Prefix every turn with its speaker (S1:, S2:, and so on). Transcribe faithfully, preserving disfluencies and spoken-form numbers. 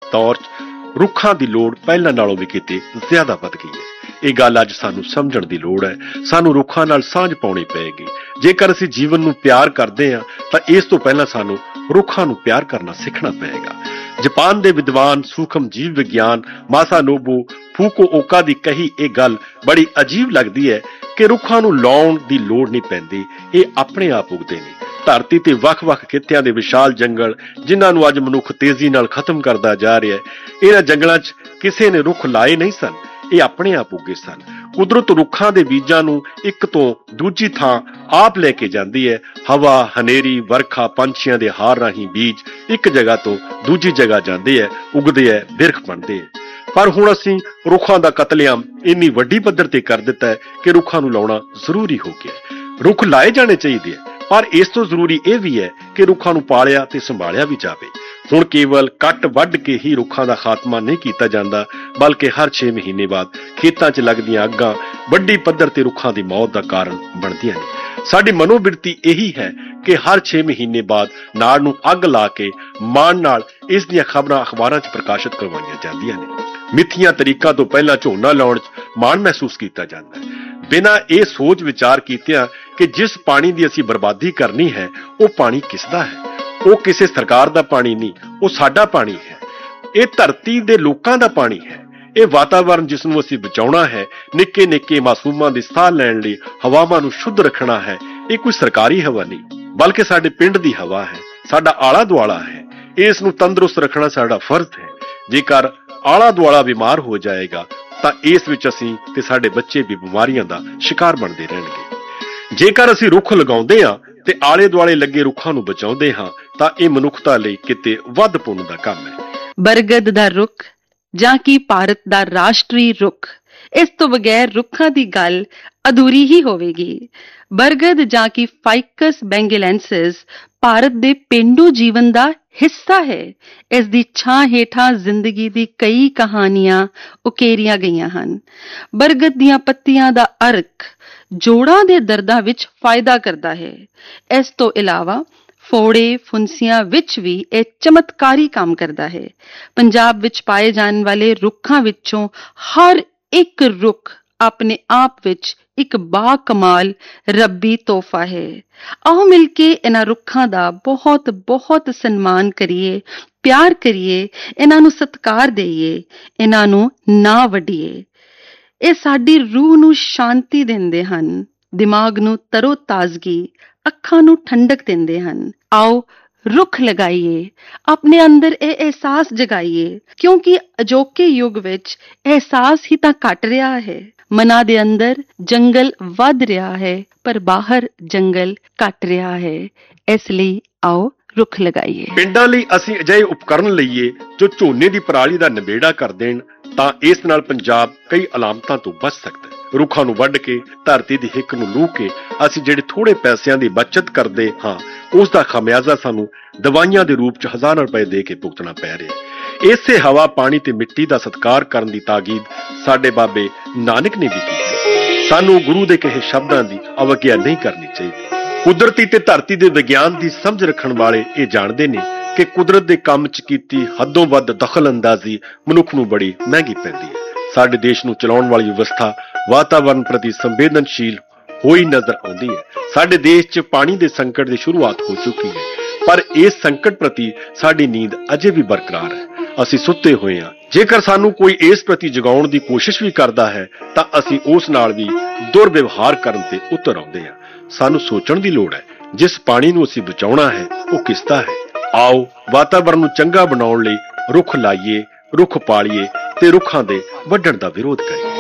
S1: ਦੌਰ 'ਚ ਰੁੱਖਾਂ ਦੀ ਲੋੜ ਪਹਿਲਾਂ ਨਾਲੋਂ ਵੀ ਕਿਤੇ ਜ਼ਿਆਦਾ ਵੱਧ ਗਈ ਹੈ। ਇਹ ਗੱਲ ਅੱਜ ਸਾਨੂੰ ਸਮਝਣ ਦੀ ਲੋੜ ਹੈ। ਸਾਨੂੰ ਰੁੱਖਾਂ ਨਾਲ ਸਾਂਝ ਪਾਉਣੀ ਪਏਗੀ। ਜੇਕਰ ਅਸੀਂ ਜੀਵਨ ਨੂੰ ਪਿਆਰ ਕਰਦੇ ਹਾਂ ਤਾਂ ਇਸ ਤੋਂ ਪਹਿਲਾਂ ਸਾਨੂੰ ਰੁੱਖਾਂ ਨੂੰ ਪਿਆਰ ਕਰਨਾ ਸਿੱਖਣਾ ਪਏਗਾ। ਜਾਪਾਨ ਦੇ ਵਿਦਵਾਨ ਸੂਖਮ ਜੀਵ ਵਿਗਿਆਨ ਮਾਸਾਨੋਬੂ ਫੂਕੂਓਕਾ ਦੀ ਕਹੀ ਇਹ ਗੱਲ ਬੜੀ ਅਜੀਬ ਲੱਗਦੀ ਹੈ ਕਿ ਰੁੱਖਾਂ ਨੂੰ ਲਾਉਣ ਦੀ ਲੋੜ ਨਹੀਂ ਪੈਂਦੀ, ਇਹ ਆਪਣੇ ਆਪ ਉਗਦੇ ਨੇ। ਧਰਤੀ ਤੇ ਵੱਖ-ਵੱਖ ਖਿੱਤਿਆਂ ਦੇ ਵਿਸ਼ਾਲ ਜੰਗਲ ਜਿਨ੍ਹਾਂ ਨੂੰ ਅੱਜ ਮਨੁੱਖ ਤੇਜ਼ੀ ਨਾਲ ਖਤਮ ਕਰਦਾ ਜਾ ਰਿਹਾ ਹੈ, ਇਹਨਾਂ ਜੰਗਲਾਂ 'ਚ ਕਿਸੇ ਨੇ ਰੁੱਖ ਲਾਏ ਨਹੀਂ ਸਨ, ਇਹ ਆਪਣੇ ਆਪ ਉੱਗੇ ਸਨ। ਕੁਦਰਤ ਰੁੱਖਾਂ ਦੇ ਬੀਜਾਂ ਨੂੰ ਇੱਕ ਤੋਂ ਦੂਜੀ ਥਾਂ ਆਪ ਲੈ ਕੇ ਜਾਂਦੀ ਹੈ। ਹਵਾ, ਹਨੇਰੀ, ਵਰਖਾ, ਪੰਛੀਆਂ ਦੇ ਹਾਰ ਰਾਹੀਂ ਬੀਜ ਇੱਕ ਜਗ੍ਹਾ ਤੋਂ ਦੂਜੀ ਜਗ੍ਹਾ ਜਾਂਦੇ ਹੈ, ਉੱਗਦੇ ਹੈ, ਬਿਰਖ ਬਣਦੇ ਹੈ। ਪਰ ਹੁਣ ਅਸੀਂ ਰੁੱਖਾਂ ਦਾ ਕਤਲੇਆਮ ਇੰਨੀ ਵੱਡੀ ਪੱਧਰ ਤੇ ਕਰ ਦਿੱਤਾ ਹੈ ਕਿ ਰੁੱਖਾਂ ਨੂੰ ਲਾਉਣਾ ਜ਼ਰੂਰੀ ਹੋ ਗਿਆ। ਰੁੱਖ ਲਾਏ ਜਾਣੇ ਚਾਹੀਦੇ ਹੈ, ਪਰ ਇਸ ਤੋਂ ਜ਼ਰੂਰੀ ਇਹ ਵੀ ਹੈ ਕਿ ਰੁੱਖਾਂ ਨੂੰ ਪਾਲਿਆ ਤੇ ਸੰਭਾਲਿਆ ਵੀ ਜਾਵੇ। ਹੁਣ ਕੇਵਲ ਕੱਟ ਵੱਢ ਕੇ ਹੀ ਰੁੱਖਾਂ ਦਾ ਖਾਤਮਾ ਨਹੀਂ ਕੀਤਾ ਜਾਂਦਾ, ਬਲਕਿ ਹਰ ਛੇ ਮਹੀਨੇ ਬਾਅਦ ਖੇਤਾਂ 'ਚ ਲੱਗਦੀਆਂ ਅੱਗਾਂ ਵੱਡੀ ਪੱਧਰ ਤੇ ਰੁੱਖਾਂ ਦੀ ਮੌਤ ਦਾ ਕਾਰਨ ਬਣਦੀਆਂ ਨੇ। ਸਾਡੀ ਮਨੋਬਿਰਤੀ ਇਹੀ ਹੈ ਕਿ ਹਰ ਛੇ ਮਹੀਨੇ ਬਾਅਦ ਨਾੜ ਨੂੰ ਅੱਗ ਲਾ ਕੇ ਮਾਣ ਨਾਲ ਇਸ ਦੀਆਂ ਖਬਰਾਂ ਅਖਬਾਰਾਂ 'ਚ ਪ੍ਰਕਾਸ਼ਿਤ ਕਰਵਾਈਆਂ ਜਾਂਦੀਆਂ ਨੇ। ਮਿੱਥੀਆਂ ਤਰੀਕਾਂ ਤੋਂ ਪਹਿਲਾਂ ਝੋਨਾ ਲਾਉਣ 'ਚ ਮਾਣ ਮਹਿਸੂਸ ਕੀਤਾ ਜਾਂਦਾ ਹੈ, ਬਿਨਾਂ ਇਹ ਸੋਚ ਵਿਚਾਰ ਕੀਤਿਆਂ ਕਿ ਜਿਸ ਪਾਣੀ ਦੀ ਅਸੀਂ ਬਰਬਾਦੀ ਕਰਨੀ ਹੈ ਉਹ ਪਾਣੀ ਕਿਸ ਦਾ ਹੈ। ਉਹ ਕਿਸੇ ਸਰਕਾਰ ਦਾ ਪਾਣੀ ਨਹੀਂ, ਉਹ ਸਾਡਾ ਪਾਣੀ ਹੈ। ਇਹ ਧਰਤੀ ਦੇ ਲੋਕਾਂ ਦਾ ਪਾਣੀ ਹੈ। ਇਹ ਵਾਤਾਵਰਣ ਜਿਸ ਨੂੰ ਅਸੀਂ ਬਚਾਉਣਾ ਹੈ, ਨਿੱਕੇ ਨਿੱਕੇ ਮਾਸੂਮਾਂ ਦੇ ਸਾਹ ਲੈਣ ਲਈ ਹਵਾਵਾਂ ਨੂੰ ਸ਼ੁੱਧ ਰੱਖਣਾ ਹੈ। ਇਹ ਕੋਈ ਸਰਕਾਰੀ ਹਵਾ ਨਹੀਂ, ਬਲਕਿ ਸਾਡੇ ਪਿੰਡ ਦੀ ਹਵਾ ਹੈ, ਸਾਡਾ ਆਲਾ ਦੁਆਲਾ ਹੈ। ਇਸ ਨੂੰ ਤੰਦਰੁਸਤ ਰੱਖਣਾ ਸਾਡਾ ਫਰਜ਼ ਹੈ। ਜੇਕਰ ਆਲਾ ਦੁਆਲਾ ਬਿਮਾਰ ਹੋ ਜਾਏਗਾ ਤਾਂ ਇਸ ਵਿੱਚ ਅਸੀਂ ਤੇ ਸਾਡੇ ਬੱਚੇ ਵੀ ਬਿਮਾਰੀਆਂ ਦਾ ਸ਼ਿਕਾਰ ਬਣਦੇ ਰਹਿਣਗੇ। ਜੇਕਰ ਅਸੀਂ ਰੁੱਖ ਲਗਾਉਂਦੇ ਹਾਂ ਤੇ ਆਲੇ ਦੁਆਲੇ ਲੱਗੇ ਰੁੱਖਾਂ ਨੂੰ ਬਚਾਉਂਦੇ ਹਾਂ ਤਾਂ ਇਹ ਮਨੁੱਖਤਾ ਲਈ ਕਿਤੇ ਵੱਧ ਪੁੰਨ ਦਾ ਕੰਮ ਹੈ।
S2: ਬਰਗਦ ਦਾ ਰੁੱਖ ਜਾਂ ਕਿ ਭਾਰਤ ਦਾ ਰਾਸ਼ਟਰੀ ਰੁੱਖ, ਇਸ ਤੋਂ ਬਗੈਰ ਰੁੱਖਾਂ ਦੀ ਗੱਲ ਅਧੂਰੀ ਹੀ ਹੋਵੇਗੀ। ਬਰਗਦ ਜਾਂ ਕਿ ਫਾਈਕਸ ਬੈਂਗੇਲੈਂਸਿਸ ਭਾਰਤ ਦੇ ਪੇਂਡੂ ਜੀਵਨ ਦਾ ਹਿੱਸਾ ਹੈ। ਇਸ ਦੀ ਛਾਂ ਹੇਠਾਂ ਜ਼ਿੰਦਗੀ ਦੀ ਕਈ ਕਹਾਣੀਆਂ ਉਕੇਰੀਆਂ ਗਈਆਂ ਹਨ। ਬਰਗਦ ਦੀਆਂ ਪੱਤੀਆਂ ਦਾ ਅਰਕ ਜੋੜਾਂ ਦੇ ਦਰਦਾਂ ਵਿੱਚ ਫਾਇਦਾ ਕਰਦਾ ਹੈ। ਇਸ ਤੋਂ ਇਲਾਵਾ ਫੋੜੇ ਫੁੰਸੀਆਂ ਵਿੱਚ ਵੀ ਇਹ ਚਮਤਕਾਰੀ ਕੰਮ ਕਰਦਾ ਹੈ। ਪੰਜਾਬ ਵਿੱਚ ਪਾਏ ਜਾਣ ਵਾਲੇ ਰੁੱਖਾਂ ਵਿੱਚੋਂ ਹਰ ਇੱਕ ਰੁੱਖ ਆਪਣੇ ਆਪ ਵਿੱਚ ਇੱਕ ਬਾ ਕਮਾਲ ਰੱਬੀ ਤੋਹਫਾ ਹੈ। ਆਓ ਮਿਲ ਕੇ ਇਹਨਾਂ ਰੁੱਖਾਂ ਦਾ ਬਹੁਤ ਬਹੁਤ ਸਨਮਾਨ ਕਰੀਏ, ਪਿਆਰ ਕਰੀਏ, ਇਹਨਾਂ ਨੂੰ ਸਤਿਕਾਰ ਦੇਈਏ, ਇਹਨਾਂ ਨੂੰ ਨਾ ਵੱਢੀਏ। ਇਹ ਸਾਡੀ ਰੂਹ ਨੂੰ ਸ਼ਾਂਤੀ ਦਿੰਦੇ ਹਨ, ਦਿਮਾਗ ਨੂੰ ਤਰੋ ਤਾਜ਼ਗੀ, ਅੱਖਾਂ ਨੂੰ ਠੰਡਕ ਦਿੰਦੇ ਹਨ। ਆਓ ਰੁੱਖ ਲਗਾਈਏ, ਆਪਣੇ ਅੰਦਰ ਇਹ ਅਹਿਸਾਸ ਜਗਾਈਏ, ਕਿਉਂਕਿ ਅਜੋਕੇ ਯੁੱਗ ਵਿੱਚ ਅਹਿਸਾਸ ਹੀ ਤਾਂ ਘਟ ਰਿਹਾ ਹੈ। ਮਨਾਂ ਦੇ ਅੰਦਰ ਜੰਗਲ ਵੱਧ ਰਿਹਾ ਹੈ, ਪਰ ਬਾਹਰ ਜੰਗਲ ਘਟ ਰਿਹਾ ਹੈ। ਇਸ ਲਈ ਆਓ ਰੁੱਖ ਲਗਾਈਏ।
S1: ਪਿੰਡਾਂ ਲਈ ਅਸੀਂ ਅਜਿਹੇ ਉਪਕਰਨ ਲਈਏ ਜੋ ਝੋਨੇ ਦੀ ਪਰਾਲੀ ਦਾ ਨਿਬੇੜਾ ਕਰ ਦੇਣ, ਤਾਂ ਇਸ ਨਾਲ ਪੰਜਾਬ ਕਈ ਅਲਾਮਤਾਂ ਤੋਂ ਬਚ ਸਕਦਾ ਹੈ। ਰੁੱਖਾਂ ਨੂੰ ਵੱਢ ਕੇ ਧਰਤੀ ਦੀ ਹਿੱਕ ਨੂੰ ਲੂਹ ਕੇ ਅਸੀਂ ਜਿਹੜੇ ਥੋੜੇ ਪੈਸਿਆਂ ਦੀ ਬਚਤ ਕਰਦੇ ਹਾਂ, ਉਸ ਦਾ ਖਾਮਿਆਜ਼ਾ ਸਾਨੂੰ ਦਵਾਈਆਂ ਦੇ ਰੂਪ 'ਚ ਹਜ਼ਾਰਾਂ ਰੁਪਏ ਦੇ ਕੇ ਭੁਗਤਣਾ ਪੈ ਰਿਹਾ ਹੈ। ਇਸੇ ਹਵਾ, ਪਾਣੀ ਤੇ ਮਿੱਟੀ ਦਾ ਸਤਿਕਾਰ ਕਰਨ ਦੀ ਤਾਕੀਦ ਸਾਡੇ ਬਾਬੇ ਨਾਨਕ ਨੇ ਵੀ ਕੀਤੀ। ਸਾਨੂੰ ਗੁਰੂ ਦੇ ਕਹੇ ਸ਼ਬਦਾਂ ਦੀ ਅਵਗਿਆ ਨਹੀਂ ਕਰਨੀ ਚਾਹੀਦੀ। ਕੁਦਰਤੀ ਤੇ ਧਰਤੀ ਦੇ ਵਿਗਿਆਨ ਦੀ ਸਮਝ ਰੱਖਣ ਵਾਲੇ ਇਹ ਜਾਣਦੇ ਨੇ ਕਿ ਕੁਦਰਤ ਦੇ ਕੰਮ 'ਚ ਕੀਤੀ ਹੱਦੋਂ ਵੱਧ ਦਖਲ ਅੰਦਾਜ਼ੀ ਮਨੁੱਖ ਨੂੰ ਬੜੀ ਮਹਿੰਗੀ ਪੈਂਦੀ ਹੈ। ਸਾਡੇ ਦੇਸ਼ ਨੂੰ ਚਲਾਉਣ ਵਾਲੀ ਵਿਵਸਥਾ ਵਾਤਾਵਰਣ ਪ੍ਰਤੀ ਸੰਵੇਦਨਸ਼ੀਲ ਹੋਈ ਨਜ਼ਰ ਆਉਂਦੀ ਹੈ। ਸਾਡੇ ਦੇਸ਼ 'ਚ ਪਾਣੀ ਦੇ ਸੰਕਟ ਦੀ ਸ਼ੁਰੂਆਤ ਹੋ ਚੁੱਕੀ ਹੈ, ਪਰ ਇਸ ਸੰਕਟ ਪ੍ਰਤੀ ਸਾਡੀ ਨੀਂਦ ਅਜੇ ਵੀ ਬਰਕਰਾਰ ਹੈ। ਅਸੀਂ ਸੁੱਤੇ ਹੋਏ ਹਾਂ। ਜੇਕਰ ਸਾਨੂੰ ਕੋਈ ਇਸ ਪ੍ਰਤੀ ਜਗਾਉਣ ਦੀ ਕੋਸ਼ਿਸ਼ ਵੀ ਕਰਦਾ ਹੈ ਤਾਂ ਅਸੀਂ ਉਸ ਨਾਲ ਵੀ ਦੁਰਵਿਵਹਾਰ ਕਰਨ ਤੇ ਉਤਰ ਆਉਂਦੇ ਹਾਂ। ਸਾਨੂੰ ਸੋਚਣ ਦੀ ਲੋੜ ਹੈ, ਜਿਸ ਪਾਣੀ ਨੂੰ ਅਸੀਂ ਬਚਾਉਣਾ ਹੈ ਉਹ ਕਿਸ ਦਾ ਹੈ। ਆਓ ਵਾਤਾਵਰਣ ਨੂੰ ਚੰਗਾ ਬਣਾਉਣ ਲਈ ਰੁੱਖ ਲਾਈਏ, ਰੁੱਖ ਪਾਲੀਏ ਤੇ ਰੁੱਖਾਂ ਦੇ ਵੱਢਣ ਦਾ ਵਿਰੋਧ ਕਰੀਏ।